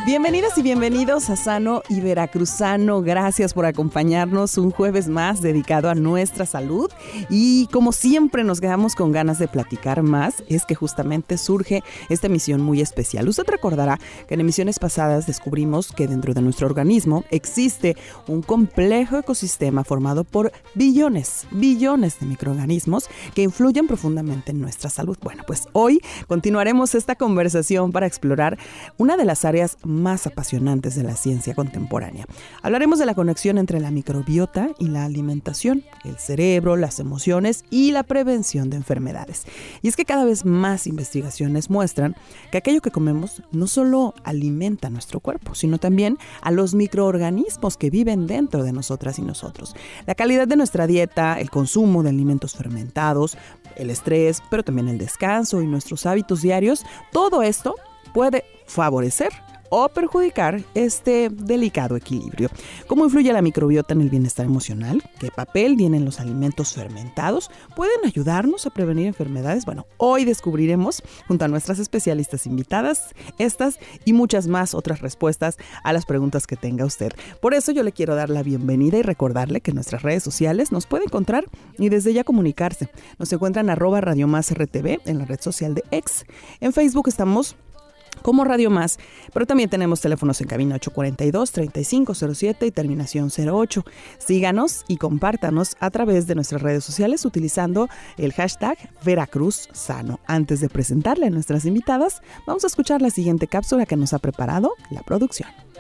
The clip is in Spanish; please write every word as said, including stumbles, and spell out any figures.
Bienvenidas y bienvenidos a Sano y Veracruzano. Gracias por acompañarnos un jueves más dedicado a nuestra salud. Y como siempre nos quedamos con ganas de platicar más, es que justamente surge esta emisión muy especial. Usted recordará que en emisiones pasadas descubrimos que dentro de nuestro organismo existe un complejo ecosistema formado por billones, billones de microorganismos que influyen profundamente en nuestra salud. Bueno, pues hoy continuaremos esta conversación para explorar una de las áreas más apasionantes de la ciencia contemporánea. Hablaremos de la conexión entre la microbiota y la alimentación, el cerebro, las emociones y la prevención de enfermedades. Y es que cada vez más investigaciones muestran que aquello que comemos no solo alimenta nuestro cuerpo, sino también a los microorganismos que viven dentro de nosotras y nosotros. La calidad de nuestra dieta, el consumo de alimentos fermentados, el estrés, pero también el descanso y nuestros hábitos diarios, todo esto puede favorecer o perjudicar este delicado equilibrio. ¿Cómo influye la microbiota en el bienestar emocional? ¿Qué papel tienen los alimentos fermentados? ¿Pueden ayudarnos a prevenir enfermedades? Bueno, hoy descubriremos, junto a nuestras especialistas invitadas, estas y muchas más otras respuestas a las preguntas que tenga usted. Por eso yo le quiero dar la bienvenida y recordarle que en nuestras redes sociales nos puede encontrar y desde ya comunicarse. Nos encuentran arroba Radio Más R T V en la red social de X. En Facebook estamos como Radio Más, pero también tenemos teléfonos en cabina ocho cuatro dos, tres cinco cero siete y terminación cero ocho. Síganos y compártanos a través de nuestras redes sociales utilizando el hashtag Veracruz Sano. Antes de presentarle a nuestras invitadas, vamos a escuchar la siguiente cápsula que nos ha preparado la producción.